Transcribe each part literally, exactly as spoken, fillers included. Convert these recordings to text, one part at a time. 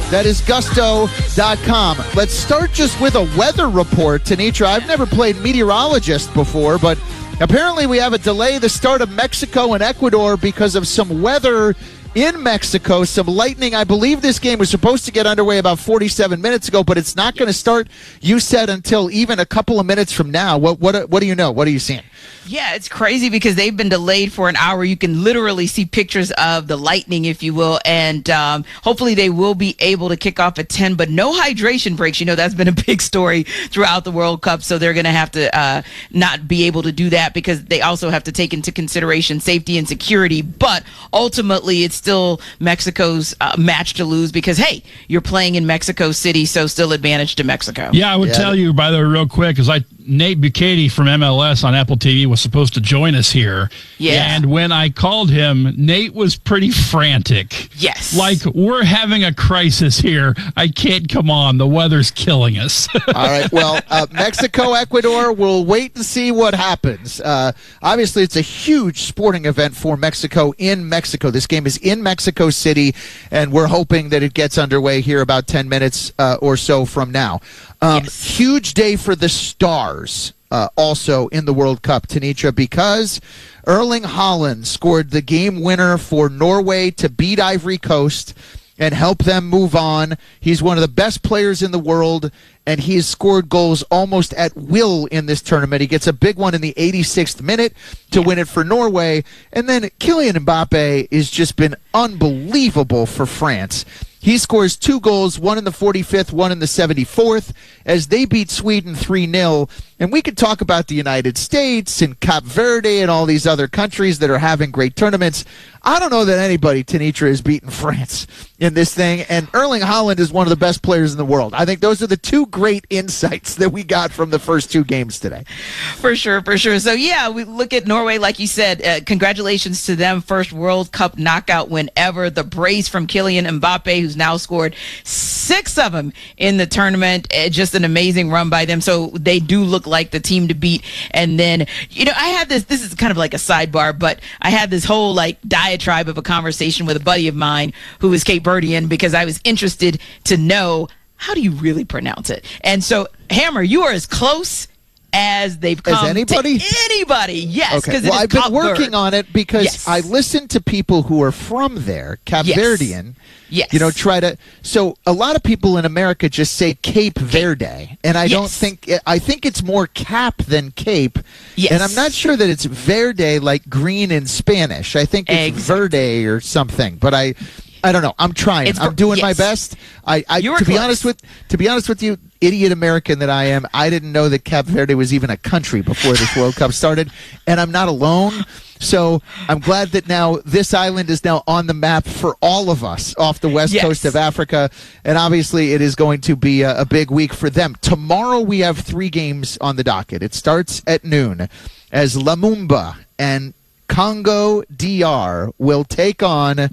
That is gusto dot com. Let's start just with a weather report, Tanitra. I've never played meteorologist before, but apparently we have a delay the start of Mexico and Ecuador because of some weather in Mexico, some lightning. I believe this game was supposed to get underway about forty-seven minutes ago, but it's not going to start, you said, until even a couple of minutes from now. What what what do you know? What are you seeing? Yeah, it's crazy because they've been delayed for an hour. You can literally see pictures of the lightning, if you will, and um, hopefully they will be able to kick off at ten, but no hydration breaks. You know, that's been a big story throughout the World Cup, so they're going to have to uh, not be able to do that because they also have to take into consideration safety and security, but ultimately it's still Mexico's uh, match to lose because, hey, you're playing in Mexico City, so still advantage to Mexico. Yeah, I would yeah. tell you, by the way, real quick, because I Nate Bukaty from M L S on Apple T V was supposed to join us here. Yeah. And when I called him, Nate was pretty frantic. Yes. Like, we're having a crisis here. I can't come on. The weather's killing us. All right. Well, uh, Mexico, Ecuador, we'll wait and see what happens. Uh, obviously, it's a huge sporting event for Mexico in Mexico. This game is in Mexico City, and we're hoping that it gets underway here about ten minutes uh, or so from now. Um, yes. Huge day for the Stars uh, also in the World Cup, Tanitra, because Erling Haaland scored the game winner for Norway to beat Ivory Coast and help them move on. He's one of the best players in the world, and he has scored goals almost at will in this tournament. He gets a big one in the eighty-sixth minute to win it for Norway. And then Kylian Mbappe has just been unbelievable for France. He scores two goals, one in the forty-fifth, one in the seventy-fourth, as they beat Sweden three nil. And we could talk about the United States and Cape Verde and all these other countries that are having great tournaments. I don't know that anybody, Tanitra, has beaten France in this thing. And Erling Haaland is one of the best players in the world. I think those are the two great insights that we got from the first two games today. For sure, for sure. So, yeah, we look at Norway, like you said. Uh, congratulations to them. First World Cup knockout win ever. The brace from Kylian Mbappe, who's now scored six of them in the tournament. Uh, just an amazing run by them. So they do look like the team to beat. And then, you know, I had this, this is kind of like a sidebar, but I had this whole like diatribe of a conversation with a buddy of mine who is Cape Verdean because I was interested to know, how do you really pronounce it? And so, Hammer, you are as close as they've come as anybody? to anybody. Yes. Okay. Well, I've been working Verde. on it because yes. I listened to people who are from there, Cape yes. Verdean. Yes. You know, try to. So a lot of people in America just say Cape Verde, and I yes. don't think. I think it's more Cap than Cape. Yes. And I'm not sure that it's Verde like green in Spanish. I think it's exactly. Verde or something. But I, I don't know. I'm trying. It's I'm doing yes. my best. I, I you were to be close. honest with to be honest with you, idiot American that I am, I didn't know that Cape Verde was even a country before this World Cup started, and I'm not alone. So I'm glad that now this island is now on the map for all of us off the west yes. coast of Africa, and obviously it is going to be a, a big week for them. Tomorrow we have three games on the docket. It starts at noon as Lumumba and Congo D R will take on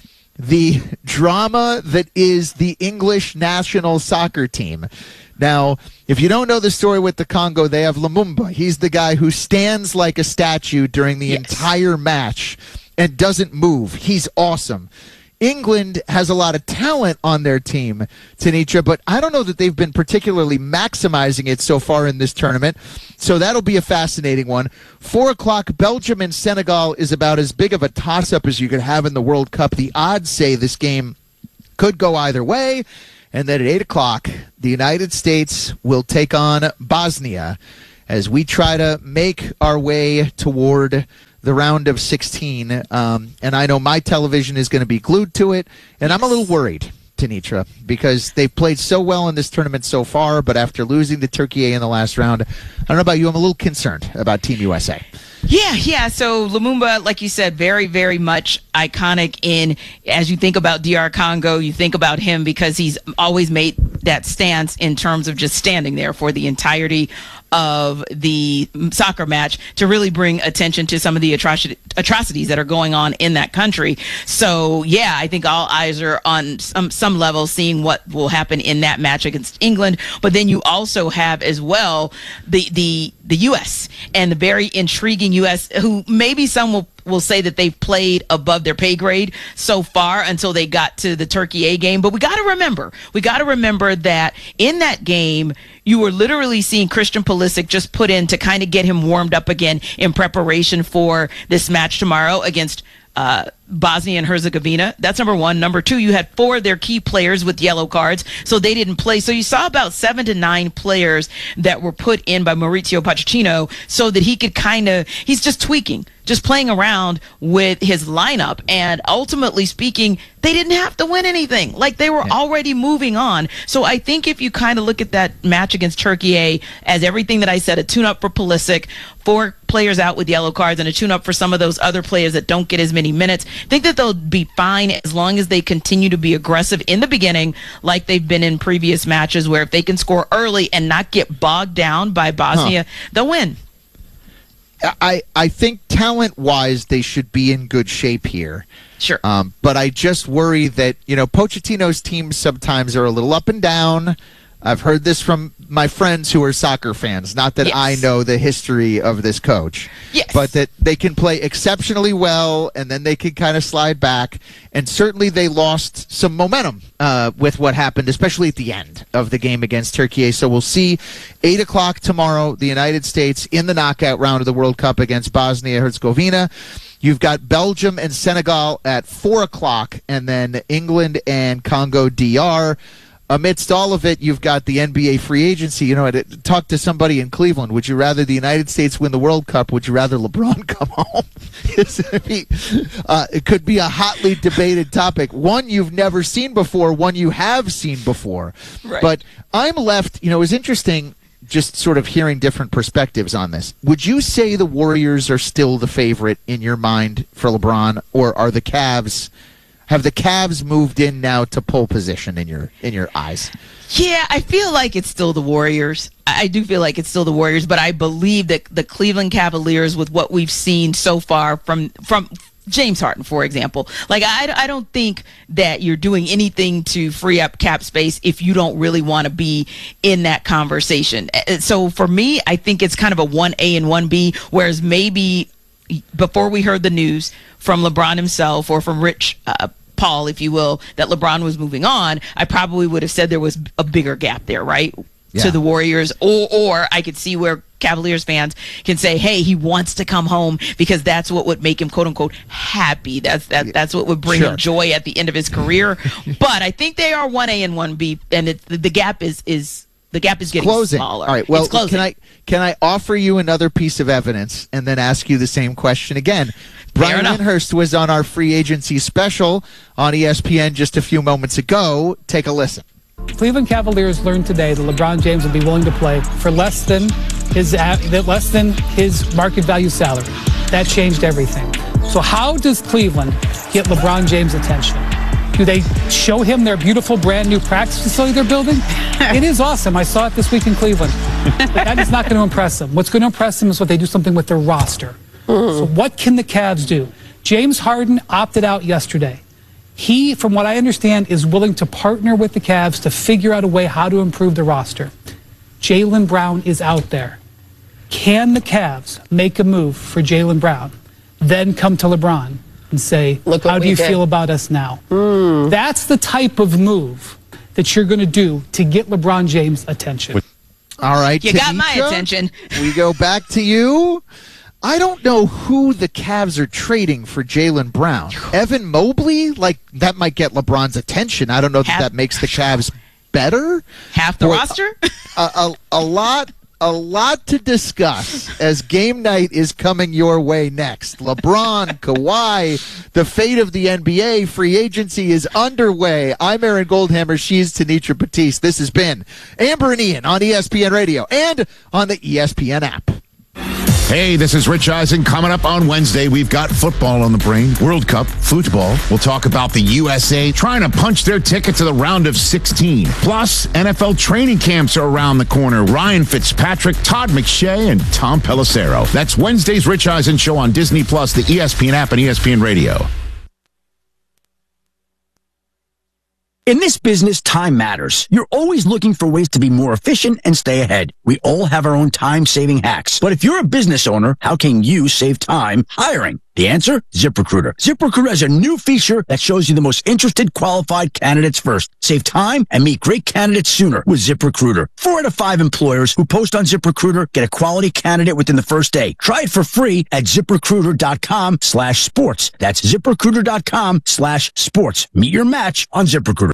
the drama that is the English national soccer team. Now, if you don't know the story with the Congo, they have Lumumba. He's the guy who stands like a statue during the yes. entire match and doesn't move. He's awesome. England has a lot of talent on their team, Tanitra, but I don't know that they've been particularly maximizing it so far in this tournament. So that'll be a fascinating one. Four o'clock, Belgium and Senegal is about as big of a toss-up as you could have in the World Cup. The odds say this game could go either way. And then at eight o'clock, the United States will take on Bosnia as we try to make our way toward the round of sixteen. Um, and I know my television is going to be glued to it. And I'm a little worried, Tanitra, because they've played so well in this tournament so far. But after losing to Turkey in the last round, I don't know about you, I'm a little concerned about Team U S A. Yeah, yeah. So Lumumba, like you said, very, very much iconic in, as you think about D R Congo, you think about him because he's always made that stance in terms of just standing there for the entirety of the soccer match to really bring attention to some of the atroci- atrocities that are going on in that country. So, yeah, I think all eyes are on some, some level seeing what will happen in that match against England. But then you also have as well the the the U S and the very intriguing U S, who maybe some will will say that they've played above their pay grade so far until they got to the Turkey A game. But we got to remember, we got to remember that in that game, you were literally seeing Christian Pulisic just put in to kind of get him warmed up again in preparation for this match tomorrow against uh, Bosnia and Herzegovina. That's number one. Number two, you had four of their key players with yellow cards, so they didn't play. So you saw about seven to nine players that were put in by Mauricio Pochettino so that he could kind of, he's just tweaking, just playing around with his lineup. And ultimately speaking, they didn't have to win anything. Like, they were yeah. already moving on. So I think if you kind of look at that match against Turkey A as everything that I said, a tune-up for Pulisic, four players out with yellow cards, and a tune-up for some of those other players that don't get as many minutes, I think that they'll be fine as long as they continue to be aggressive in the beginning like they've been in previous matches, where if they can score early and not get bogged down by Bosnia, huh. they'll win. I, I think talent-wise they should be in good shape here. Sure. Um, but I just worry that, you know, Pochettino's teams sometimes are a little up and down. I've heard this from my friends who are soccer fans. Not that yes. I know the history of this coach, yes. but that they can play exceptionally well, and then they can kind of slide back. And certainly they lost some momentum uh, with what happened, especially at the end of the game against Turkey. So we'll see eight o'clock tomorrow, the United States in the knockout round of the World Cup against Bosnia-Herzegovina. You've got Belgium and Senegal at four o'clock, and then England and Congo D R. Amidst all of it, you've got the N B A free agency. You know, talk to somebody in Cleveland. Would you rather the United States win the World Cup? Would you rather LeBron come home? uh, it could be a hotly debated topic. One you've never seen before, one you have seen before. Right. But I'm left, you know, it was interesting just sort of hearing different perspectives on this. Would you say the Warriors are still the favorite in your mind for LeBron, or are the Cavs... Have the Cavs moved in now to pole position in your in your eyes? Yeah, I feel like it's still the Warriors. I do feel like it's still the Warriors, but I believe that the Cleveland Cavaliers, with what we've seen so far from from James Harden, for example, like I, I don't think that you're doing anything to free up cap space if you don't really want to be in that conversation. So for me, I think it's kind of a one A and one B, whereas maybe before we heard the news from LeBron himself, or from Rich uh, Paul, if you will, that LeBron was moving on, I probably would have said there was a bigger gap there, right? Yeah. To the Warriors, or or I could see where Cavaliers fans can say, hey, he wants to come home because that's what would make him, quote unquote, happy. That's that that's what would bring sure. him joy at the end of his career. But I think they are one A and one B, and it's, the, the gap is is the gap is getting closing. smaller. All right. Well, it's closing. can I can I offer you another piece of evidence and then ask you the same question again? Brian Windhurst was on our free agency special on E S P N just a few moments ago. Take a listen. Cleveland Cavaliers learned today that LeBron James will be willing to play for less than his less than his market value salary. That changed everything. So how does Cleveland get LeBron James' attention? Do they show him their beautiful brand new practice facility they're building? It is awesome. I saw it this week in Cleveland. But that is not going to impress him. What's going to impress him is what they do something with their roster. Mm. So what can the Cavs do? James Harden opted out yesterday. He, from what I understand, is willing to partner with the Cavs to figure out a way how to improve the roster. Jaylen Brown is out there. Can the Cavs make a move for Jaylen Brown, then come to LeBron and say, how do you did. feel about us now? Mm. That's the type of move that you're going to do to get LeBron James' attention. All right, you Tanisha, got my attention. We go back to you. I don't know who the Cavs are trading for Jaylen Brown. Evan Mobley? Like, that might get LeBron's attention. I don't know half, that that makes the Cavs better. Half the or, roster? a, a, a lot a lot to discuss as game night is coming your way next. LeBron, Kawhi, the fate of the N B A, free agency is underway. I'm Aaron Goldhammer. She's Tanisha Batiste. This has been Amber and Ian on E S P N Radio and on the E S P N app. Hey, this is Rich Eisen. Coming up on Wednesday, we've got football on the brain. World Cup, football. We'll talk about the U S A trying to punch their ticket to the round of sixteen. Plus, N F L training camps are around the corner. Ryan Fitzpatrick, Todd McShay, and Tom Pelissero. That's Wednesday's Rich Eisen Show on Disney Plus, the E S P N app, and E S P N Radio. In this business, time matters. You're always looking for ways to be more efficient and stay ahead. We all have our own time-saving hacks. But if you're a business owner, how can you save time hiring? The answer? ZipRecruiter. ZipRecruiter has a new feature that shows you the most interested qualified candidates first. Save time and meet great candidates sooner with ZipRecruiter. Four out of five employers who post on ZipRecruiter get a quality candidate within the first day. Try it for free at ZipRecruiter.com slash sports. That's ZipRecruiter.com slash sports. Meet your match on ZipRecruiter.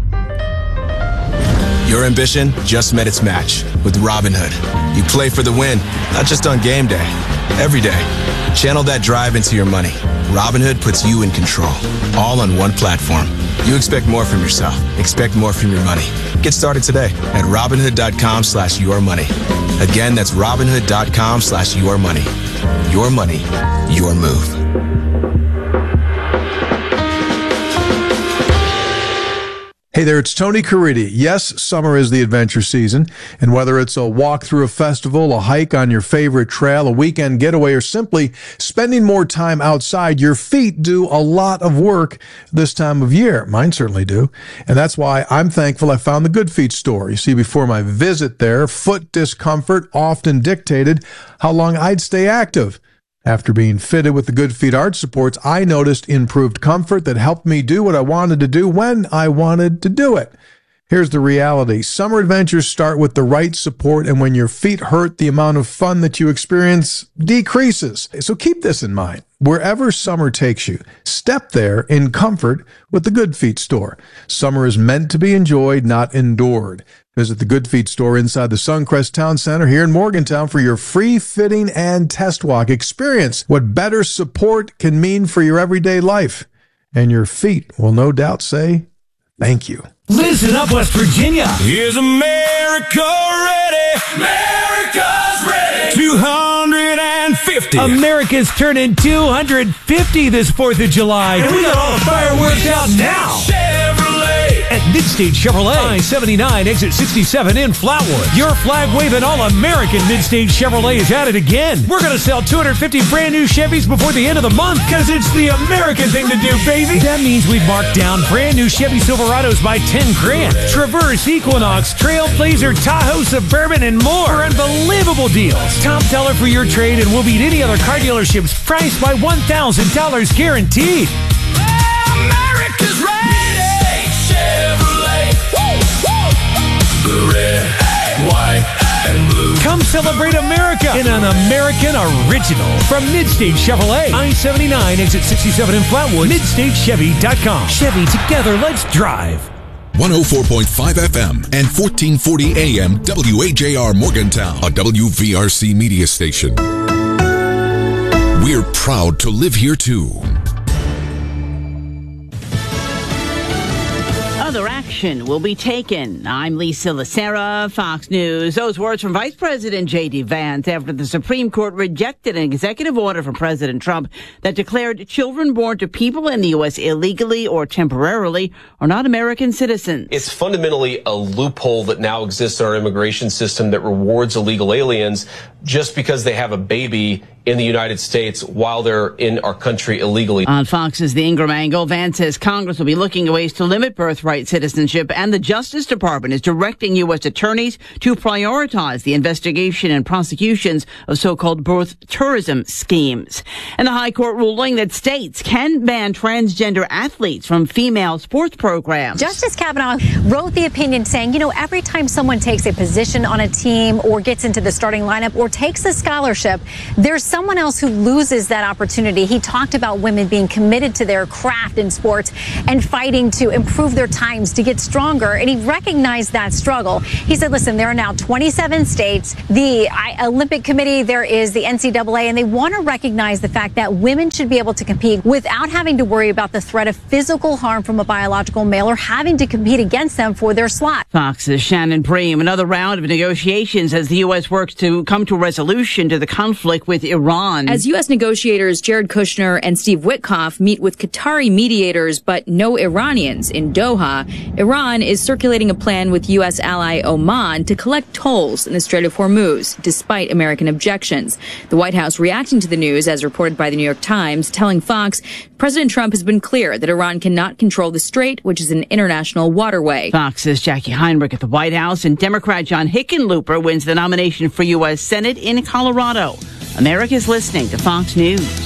Your ambition just met its match with Robinhood. You play for the win, not just on game day, every day. Channel that drive into your money. Robinhood puts you in control, all on one platform. You expect more from yourself. Expect more from your money. Get started today at Robinhood.com slash your money. Again, that's Robinhood.com slash your money. Your money, your move. Hey there, it's Tony Caridi. Yes, summer is the adventure season, and whether it's a walk through a festival, a hike on your favorite trail, a weekend getaway, or simply spending more time outside, your feet do a lot of work this time of year. Mine certainly do, and that's why I'm thankful I found the Good Feet store. You see, before my visit there, foot discomfort often dictated how long I'd stay active. After being fitted with the Good Feet arch supports, I noticed improved comfort that helped me do what I wanted to do when I wanted to do it. Here's the reality. Summer adventures start with the right support, and when your feet hurt, the amount of fun that you experience decreases. So keep this in mind. Wherever summer takes you, step there in comfort with the Good Feet store. Summer is meant to be enjoyed, not endured. Visit the Good Feet store inside the Suncrest Town Center here in Morgantown for your free fitting and test walk. Experience what better support can mean for your everyday life. And your feet will no doubt say, thank you. Listen up, West Virginia. Is America ready? America's ready. two hundred fifty. America's turning two hundred fifty this fourth of July. And we got all the fireworks out now. Chevrolet. At Midstate Chevrolet, I seventy-nine, exit sixty-seven in Flatwood. Your flag-waving all-American Midstate Chevrolet is at it again. We're going to sell two hundred fifty brand new Chevys before the end of the month because it's the American thing to do, baby. That means we've marked down brand new Chevy Silverados by ten grand. Traverse, Equinox, Trailblazer, Tahoe, Suburban, and more for unbelievable deals. Top dollar for your trade and we'll beat any other car dealerships priced by one thousand dollars guaranteed. America's ready. Chevrolet. Woo, woo. The red, white, and blue. Come celebrate America in an American original from Midstate Chevrolet. I seventy-nine, exit sixty-seven in Flatwood. Midstate Chevy dot com. Chevy, together, let's drive. one oh four point five F M and fourteen forty A M W H A R Morgantown, a W V R C media station. We're proud to live here too. Other action will be taken. I'm Lisa Lacera, Fox News. Those words from Vice President J D. Vance after the Supreme Court rejected an executive order from President Trump that declared children born to people in the U S illegally or temporarily are not American citizens. It's fundamentally a loophole that now exists in our immigration system that rewards illegal aliens just because they have a baby in the United States while they're in our country illegally. On Fox's The Ingram Angle, Vance says Congress will be looking at ways to limit birthright citizenship, and the Justice Department is directing U S attorneys to prioritize the investigation and prosecutions of so-called birth tourism schemes. And the High Court ruling that states can ban transgender athletes from female sports programs. Justice Kavanaugh wrote the opinion saying, you know, every time someone takes a position on a team or gets into the starting lineup or takes a scholarship, there's someone else who loses that opportunity. He talked about women being committed to their craft in sports and fighting to improve their times to get stronger, and he recognized that struggle. He said, listen, there are now twenty-seven states, the Olympic Committee, there is the N C double A, and they want to recognize the fact that women should be able to compete without having to worry about the threat of physical harm from a biological male or having to compete against them for their slot. Fox's Shannon Bream. Another round of negotiations as the U S works to come to a resolution to the conflict with Iran. Iran. As U S negotiators Jared Kushner and Steve Witkoff meet with Qatari mediators but no Iranians in Doha, Iran is circulating a plan with U S ally Oman to collect tolls in the Strait of Hormuz, despite American objections. The White House reacting to the news, as reported by the New York Times, telling Fox President Trump has been clear that Iran cannot control the strait, which is an international waterway. Fox's Jackie Heinrich at the White House, and Democrat John Hickenlooper wins the nomination for U S Senate in Colorado. America's listening to Fox News.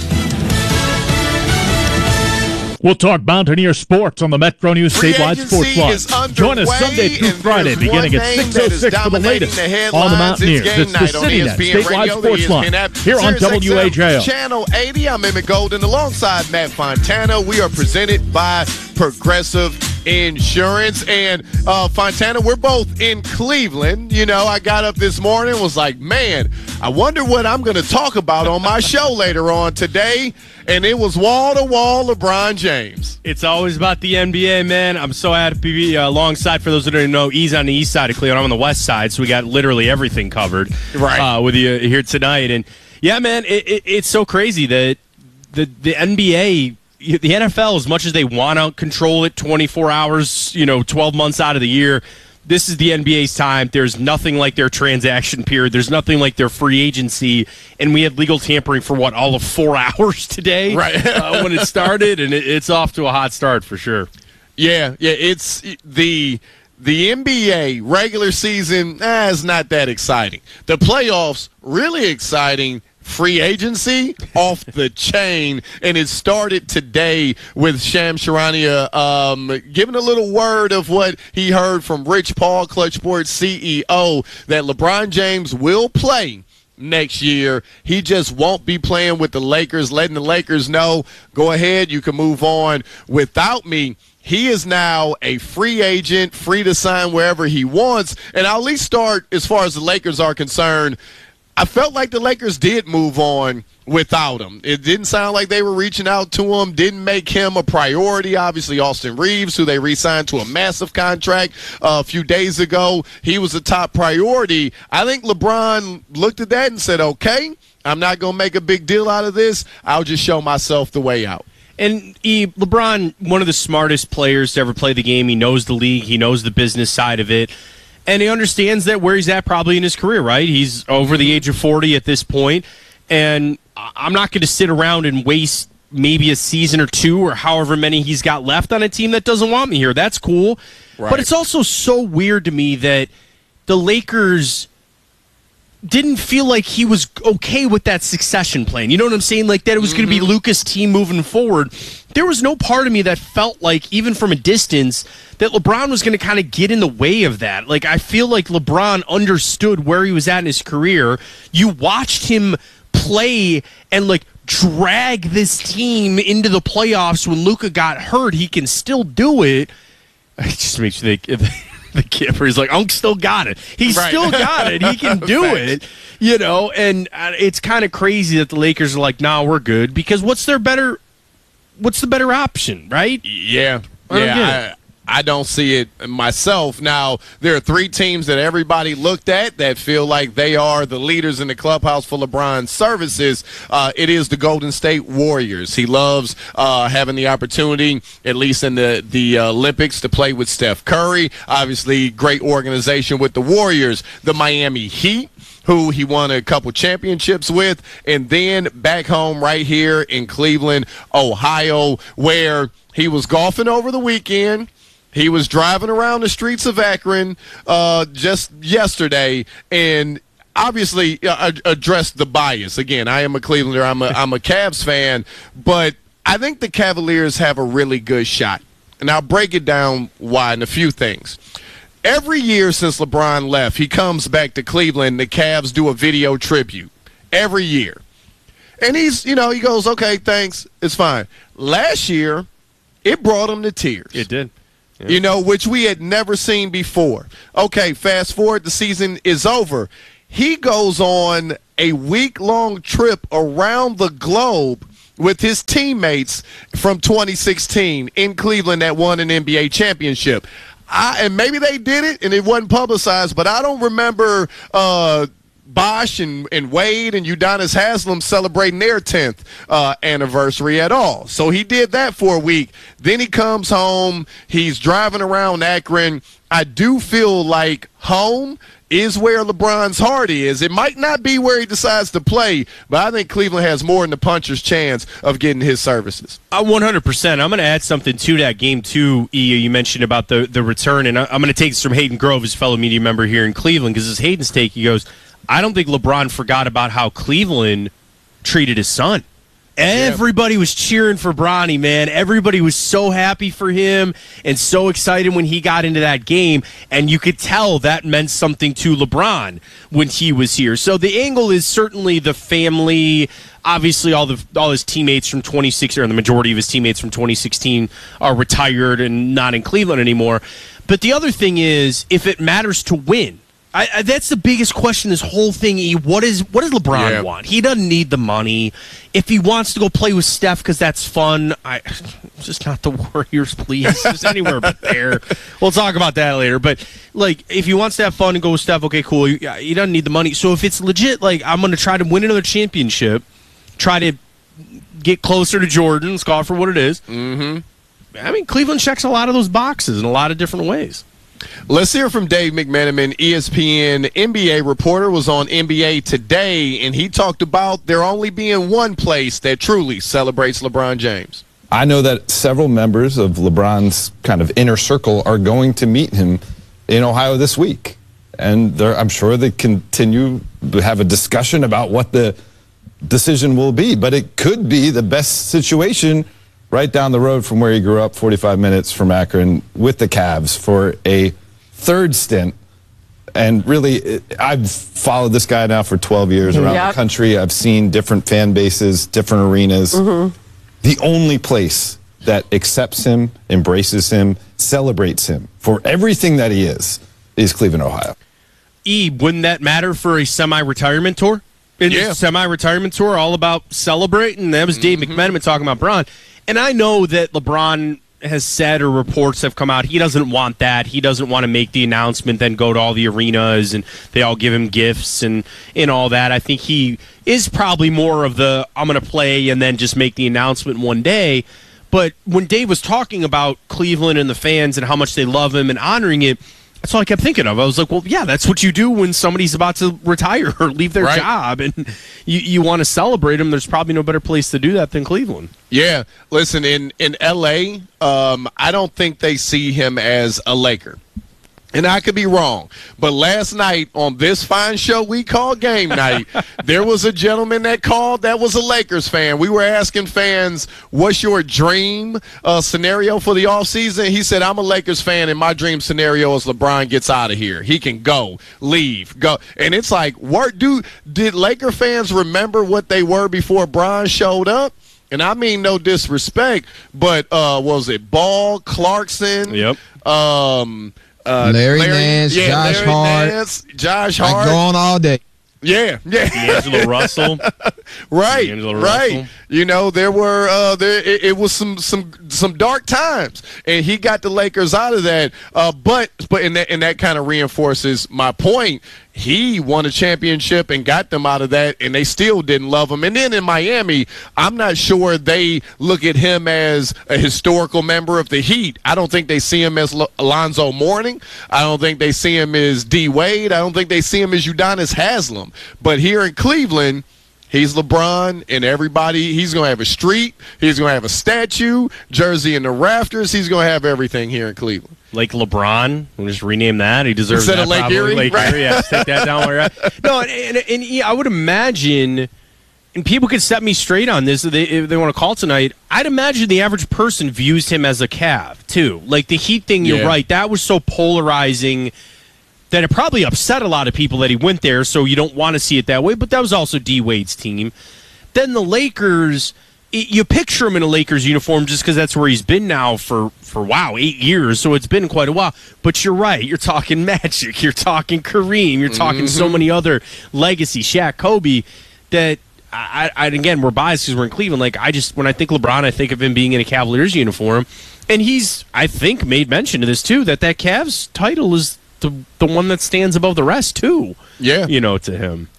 We'll talk Mountaineer sports on the Metro News Statewide Sports Line. Join us Sunday through Friday, beginning at six oh six for the latest the on the Mountaineers. It's the CityNet Statewide Sports Line here on W A J O. Channel eighty, I'm Emmett Golden alongside Matt Fontana. We are presented by Progressive Insurance. And uh, Fontana, we're both in Cleveland. You know, I got up this morning, was like, man, I wonder what I'm going to talk about on my show later on today. And it was wall-to-wall LeBron James. It's always about the N B A, man. I'm so happy to be uh, alongside. For those that don't know, he's on the east side of Cleveland. I'm on the west side, so we got literally everything covered right. uh, with you here tonight. And, yeah, man, it, it, it's so crazy that the, the N B A, the N F L, as much as they want to control it twenty-four hours, you know, twelve months out of the year, this is the N B A's time. There's nothing like their transaction period. There's nothing like their free agency. And we had legal tampering for, what, all of four hours today right. uh, when it started, and it, it's off to a hot start for sure. Yeah, yeah, it's the the N B A regular season eh, is not that exciting. The playoffs, really exciting. Free agency off the chain, and it started today with Shams Charania um, giving a little word of what he heard from Rich Paul, Clutch Sports C E O, that LeBron James will play next year. He just won't be playing with the Lakers, letting the Lakers know, go ahead, you can move on without me. He is now a free agent, free to sign wherever he wants, and I'll at least start as far as the Lakers are concerned. I felt like the Lakers did move on without him. It didn't sound like they were reaching out to him, didn't make him a priority. Obviously, Austin Reeves, who they re-signed to a massive contract uh, a few days ago, he was a top priority. I think LeBron looked at that and said, okay, I'm not going to make a big deal out of this. I'll just show myself the way out. And he, LeBron, one of the smartest players to ever play the game. He knows the league. He knows the business side of it. And he understands that where he's at probably in his career, right? He's over the age of forty at this point, and I'm not going to sit around and waste maybe a season or two or however many he's got left on a team that doesn't want me here. That's cool. Right. But it's also so weird to me that the Lakers didn't feel like he was okay with that succession plan. You know what I'm saying? Like that it was mm-hmm. going to be Luka's team moving forward. There was no part of me that felt like, even from a distance, that LeBron was going to kind of get in the way of that. Like, I feel like LeBron understood where he was at in his career. You watched him play and, like, drag this team into the playoffs when Luka got hurt. He can still do it. It just makes you think... The kipper, he's like, Unk still got it. He's right. still got it. He can do it, you know. And it's kind of crazy that the Lakers are like, "Nah, we're good." Because what's their better? What's the better option, right? Yeah, I yeah. I, I don't see it myself. Now, there are three teams that everybody looked at that feel like they are the leaders in the clubhouse for LeBron's services. Uh, it is the Golden State Warriors. He loves uh, having the opportunity, at least in the, the uh, Olympics, to play with Steph Curry. Obviously, great organization with the Warriors. The Miami Heat, who he won a couple championships with, and then back home right here in Cleveland, Ohio, where he was golfing over the weekend. He was driving around the streets of Akron uh, just yesterday and obviously uh, addressed the bias. Again, I am a Clevelander. I'm a, I'm a Cavs fan, but I think the Cavaliers have a really good shot. And I'll break it down why in a few things. Every year since LeBron left, he comes back to Cleveland, the Cavs do a video tribute. Every year. And he's, you know, he goes, okay, thanks, it's fine. Last year, it brought him to tears. It did. Yeah. You know, which we had never seen before. Okay, fast forward, the season is over. He goes on a week-long trip around the globe with his teammates from twenty sixteen in Cleveland that won an N B A championship. I, and maybe they did it and it wasn't publicized, but I don't remember uh, Bosh and, and Wade and Udonis Haslem celebrating their tenth uh, anniversary at all. So he did that for a week. Then he comes home. He's driving around Akron. I do feel like home is where LeBron's heart is. It might not be where he decides to play, but I think Cleveland has more than the puncher's chance of getting his services. Uh, one hundred percent. I'm going to add something to that game, too, E. You mentioned about the, the return, and I'm going to take this from Hayden Grove, his fellow media member here in Cleveland, because as Hayden's take, he goes, I don't think LeBron forgot about how Cleveland treated his son. Everybody yeah. was cheering for Bronny, man. Everybody was so happy for him and so excited when he got into that game. And you could tell that meant something to LeBron when he was here. So the angle is certainly the family. Obviously, all the all his teammates from twenty sixteen, or the majority of his teammates from twenty sixteen, are retired and not in Cleveland anymore. But the other thing is, if it matters to win, I, I, that's the biggest question. This whole thing. E, what is what does LeBron yeah. want? He doesn't need the money. If he wants to go play with Steph because that's fun, I just not the Warriors, please. Just anywhere but there. We'll talk about that later. But like, if he wants to have fun and go with Steph, okay, cool. He, he doesn't need the money. So if it's legit, like I'm going to try to win another championship, try to get closer to Jordan. Let's call it for what it is. Mm-hmm. I mean, Cleveland checks a lot of those boxes in a lot of different ways. Let's hear from Dave McMenamin, E S P N N B A reporter, was on N B A Today, and he talked about there only being one place that truly celebrates LeBron James. I know that several members of LeBron's kind of inner circle are going to meet him in Ohio this week. And I'm sure they continue to have a discussion about what the decision will be. But it could be the best situation right down the road from where he grew up, forty-five minutes from Akron, with the Cavs for a third stint. And really, I've followed this guy now for twelve years around yep. the country. I've seen different fan bases, different arenas. Mm-hmm. The only place that accepts him, embraces him, celebrates him for everything that he is, is Cleveland, Ohio. E, wouldn't that matter for a semi-retirement tour? In yeah. semi-retirement tour, all about celebrating. That was Dave mm-hmm. McMenamin talking about Bron. And I know that LeBron has said, or reports have come out, he doesn't want that. He doesn't want to make the announcement, then go to all the arenas, and they all give him gifts and, and all that. I think he is probably more of the, I'm going to play and then just make the announcement one day. But when Dave was talking about Cleveland and the fans and how much they love him and honoring it, that's all I kept thinking of. I was like, well, yeah, that's what you do when somebody's about to retire or leave their right. job, and you, you want to celebrate them. There's probably no better place to do that than Cleveland. Yeah. Listen, in, in L A, um, I don't think they see him as a Laker. And I could be wrong, but last night on this fine show we call Game Night, there was a gentleman that called that was a Lakers fan. We were asking fans, what's your dream uh, scenario for the offseason? He said, I'm a Lakers fan, and my dream scenario is LeBron gets out of here. He can go, leave, go. And it's like, what do did Laker fans remember what they were before Bron showed up? And I mean no disrespect, but uh, what was it, Ball, Clarkson, yep. um, Uh, Larry, Larry Nance, yeah, Josh Larry Hart. Nance, Josh Hart. I go on all day. Yeah, yeah. D'Angelo Russell. right, D'Angelo right. Russell. You know, there were uh, there. It, it was some some some dark times, and he got the Lakers out of that. Uh, but but in that and that kind of reinforces my point. He won a championship and got them out of that, and they still didn't love him. And then in Miami, I'm not sure they look at him as a historical member of the Heat. I don't think they see him as L- Alonzo Mourning. I don't think they see him as D. Wade. I don't think they see him as Udonis Haslem. But here in Cleveland, he's LeBron, and everybody, he's going to have a street. He's going to have a statue, jersey in the rafters. He's going to have everything here in Cleveland. Like LeBron, we'll just rename that. He deserves Instead that. Of Lake probably. Erie, Lake right. Erie, yeah, let's take that down. Where no, and, and, and yeah, I would imagine, and people could set me straight on this if they, if they want to call tonight. I'd imagine the average person views him as a Cav too. Like the Heat thing, you're yeah. right. That was so polarizing that it probably upset a lot of people that he went there. So you don't want to see it that way. But that was also D. Wade's team. Then the Lakers. You picture him in a Lakers uniform just because that's where he's been now for, for, wow, eight years. So it's been quite a while. But you're right. You're talking Magic. You're talking Kareem. You're talking mm-hmm. so many other legacy, Shaq, Kobe, that, I, I again, we're biased because we're in Cleveland. Like, I just, when I think LeBron, I think of him being in a Cavaliers uniform. And he's, I think, made mention of this, too, that that Cavs title is the the one that stands above the rest, too. Yeah. You know, to him.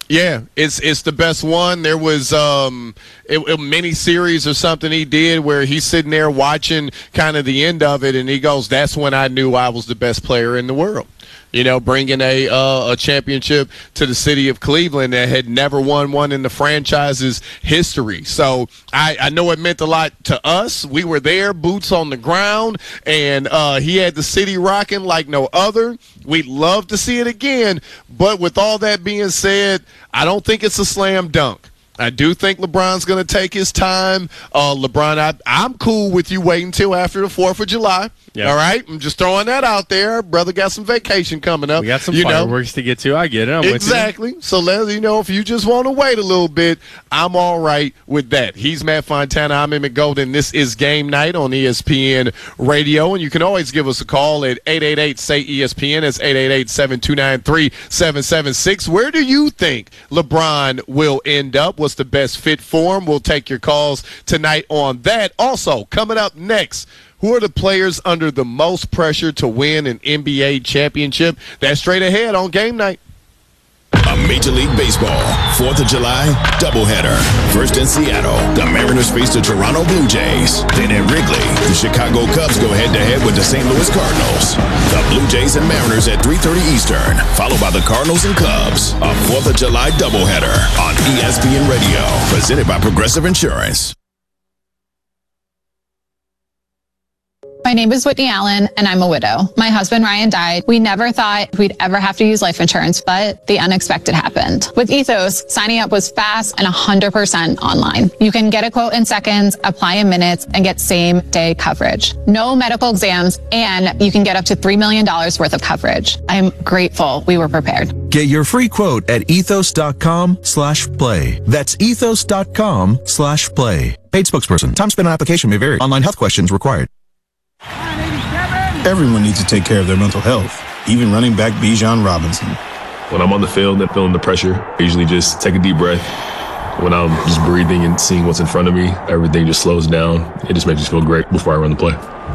Yeah, it's it's the best one. There was um, a, a mini series or something he did where he's sitting there watching kind of the end of it, and he goes, "That's when I knew I was the best player in the world." You know, bringing a uh, a championship to the city of Cleveland that had never won one in the franchise's history. So I, I know it meant a lot to us. We were there, boots on the ground, and uh, he had the city rocking like no other. We'd love to see it again. But with all that being said, I don't think it's a slam dunk. I do think LeBron's going to take his time. Uh, LeBron, I, I'm cool with you waiting until after the fourth of July. Yep. All right? I'm just throwing that out there. Brother got some vacation coming up. We got some you fireworks know. to get to. I get it. I'm exactly. With you. So, let you know, if you just want to wait a little bit, I'm all right with that. He's Matt Fontana. I'm Emmett Golden. This is Game Night on E S P N Radio. And you can always give us a call at eight eight eight, S A Y, E S P N. That's eight eight eight, seven two nine, three seven seven six. Where do you think LeBron will end up? What's the best fit for him? We'll take your calls tonight on that. Also, coming up next, who are the players under the most pressure to win an N B A championship? That's straight ahead on Game Night. A Major League Baseball fourth of July doubleheader. First in Seattle, the Mariners face the Toronto Blue Jays. Then at Wrigley, the Chicago Cubs go head-to-head with the Saint Louis Cardinals. The Blue Jays and Mariners at three thirty Eastern, followed by the Cardinals and Cubs. A fourth of July doubleheader on E S P N Radio, presented by Progressive Insurance. My name is Whitney Allen, and I'm a widow. My husband, Ryan, died. We never thought we'd ever have to use life insurance, but the unexpected happened. With Ethos, signing up was fast and one hundred percent online. You can get a quote in seconds, apply in minutes, and get same-day coverage. No medical exams, and you can get up to three million dollars worth of coverage. I'm grateful we were prepared. Get your free quote at ethos.com slash play. That's ethos.com slash play. Paid spokesperson. Time spent on application may vary. Online health questions required. Everyone needs to take care of their mental health, even running back Bijan Robinson. When I'm on the field and feeling the pressure, I usually just take a deep breath. When I'm just breathing and seeing what's in front of me, everything just slows down. It just makes me feel great before I run the play.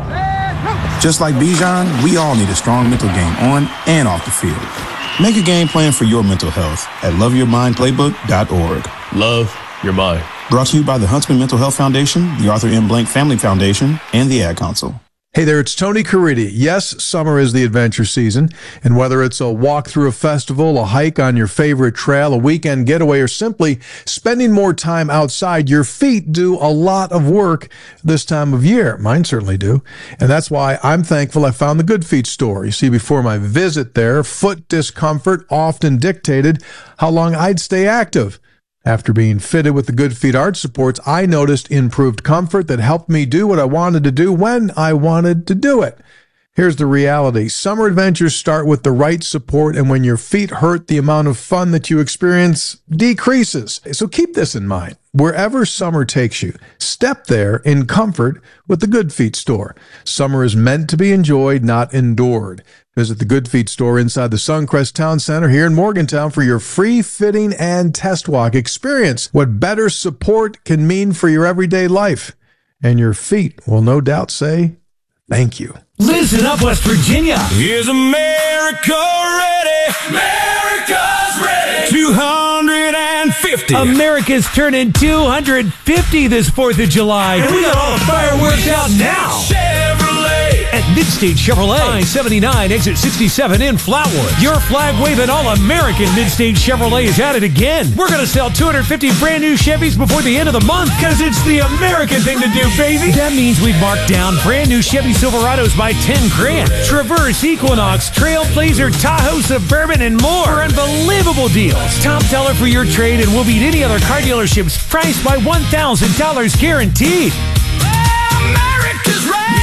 Just like Bijan, we all need a strong mental game on and off the field. Make a game plan for your mental health at love your mind playbook dot org. Love your mind. Brought to you by the Huntsman Mental Health Foundation, the Arthur M. Blank Family Foundation, and the Ad Council. Hey there, it's Tony Caridi. Yes, summer is the adventure season, and whether it's a walk through a festival, a hike on your favorite trail, a weekend getaway, or simply spending more time outside, your feet do a lot of work this time of year. Mine certainly do, and that's why I'm thankful I found the Good Feet store. You see, before my visit there, foot discomfort often dictated how long I'd stay active. After being fitted with the Good Feet arch supports, I noticed improved comfort that helped me do what I wanted to do when I wanted to do it. Here's the reality. Summer adventures start with the right support, and when your feet hurt, the amount of fun that you experience decreases. So keep this in mind. Wherever summer takes you, step there in comfort with the Good Feet store. Summer is meant to be enjoyed, not endured. Visit the Good Feet store inside the Suncrest Town Center here in Morgantown for your free fitting and test walk experience. What better support can mean for your everyday life. And your feet will no doubt say, thank you. Listen up, West Virginia. Is America ready? America's ready. two hundred fifty. America's turning two hundred fifty this fourth of July. And we got all the fireworks out now. Chevrolet. At Midstate Chevrolet, I seventy-nine, exit sixty-seven in Flatwood. Your flag-waving all-American Midstate Chevrolet is at it again. We're going to sell two hundred fifty brand new Chevys before the end of the month because it's the American thing to do, baby. That means we've marked down brand new Chevy Silverados by ten grand. Traverse, Equinox, Trailblazer, Tahoe, Suburban, and more for unbelievable deals. Top dollar for your trade and we'll beat any other car dealerships priced by one thousand dollars guaranteed. America's ready.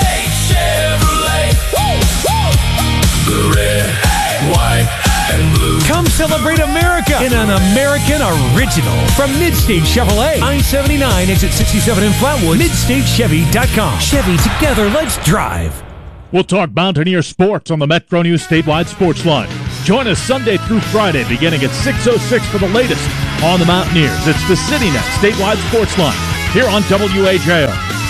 Chevrolet. Woo, woo. The red, white, and blue. Come celebrate America in an American original from Midstate Chevrolet. I seventy-nine, exit sixty-seven in Flatwood. Midstate Chevy dot com. Chevy, together, let's drive. We'll talk Mountaineer sports on the Metro News Statewide Sports Line. Join us Sunday through Friday beginning at six oh six for the latest on the Mountaineers. It's the CityNet Statewide Sports Line here on W A J O.